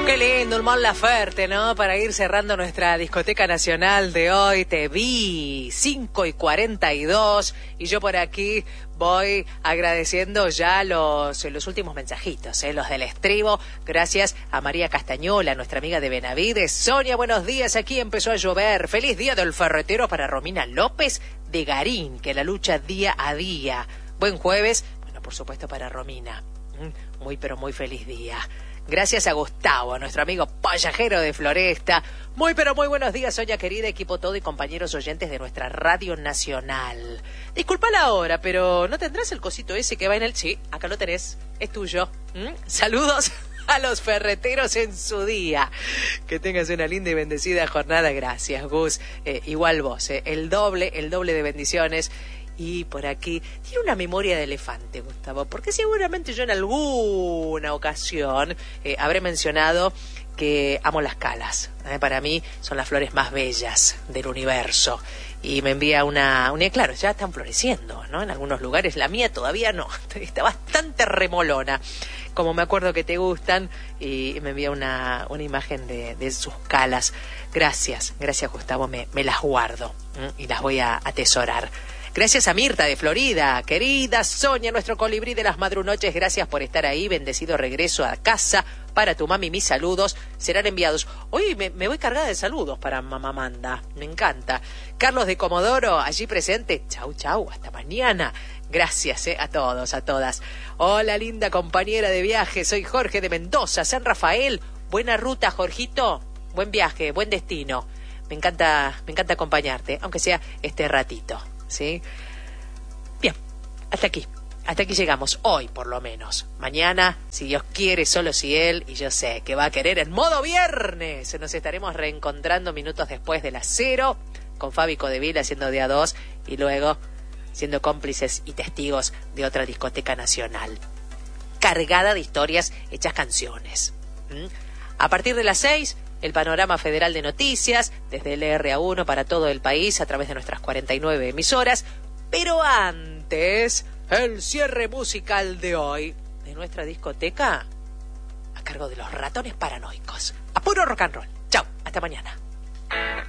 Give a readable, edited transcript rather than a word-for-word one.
Qué lindo, un Mon Laferte, ¿no? Para ir cerrando nuestra discoteca nacional de hoy. Te vi 5:42 y yo por aquí voy agradeciendo ya los últimos mensajitos, los del estribo. Gracias a María Castañola, nuestra amiga de Benavides. Sonia, buenos días. Aquí empezó a llover. Feliz día del ferretero para Romina López de Garín, que la lucha día a día. Buen jueves. Bueno, por supuesto para Romina. Muy, pero muy feliz día. Gracias a Gustavo, nuestro amigo payajero de Floresta. Muy, pero muy buenos días, Sonia querida, equipo todo y compañeros oyentes de nuestra Radio Nacional. Disculpa la hora, pero ¿no tendrás el cosito ese que va en el...? Sí, acá lo tenés, es tuyo. Saludos a los ferreteros en su día. Que tengas una linda y bendecida jornada. Gracias, Gus. Igual vos, el doble de bendiciones. Y por aquí, tiene una memoria de elefante, Gustavo, porque seguramente yo en alguna ocasión habré mencionado que amo las calas. Para mí son las flores más bellas del universo. Y me envía una claro, ya están floreciendo, ¿no? En algunos lugares, la mía todavía no, está bastante remolona, como me acuerdo que te gustan, y me envía una imagen de sus calas. Gracias, Gustavo, me las guardo y las voy a atesorar. Gracias a Mirta de Florida, querida Sonia, nuestro colibrí de las madrunoches, gracias por estar ahí, bendecido regreso a casa para tu mami, mis saludos serán enviados. Hoy me voy cargada de saludos para mamá Manda, me encanta. Carlos de Comodoro, allí presente, chau, hasta mañana. Gracias a todos, a todas. Hola, linda compañera de viaje, soy Jorge de Mendoza, San Rafael. Buena ruta, Jorgito, buen viaje, buen destino. Me encanta acompañarte, aunque sea este ratito. ¿Sí? Bien, hasta aquí llegamos, hoy por lo menos. Mañana, si Dios quiere, solo si Él, y yo sé que va a querer, en modo viernes, nos estaremos reencontrando minutos después de las 0, con Fabi Codeville haciendo día 2, y luego siendo cómplices y testigos de otra discoteca nacional, cargada de historias hechas canciones. A partir de las 6, el panorama federal de noticias, desde el LRA1 para todo el país, a través de nuestras 49 emisoras. Pero antes, el cierre musical de hoy, de nuestra discoteca, a cargo de los Ratones Paranoicos. A puro rock and roll. Chau, hasta mañana.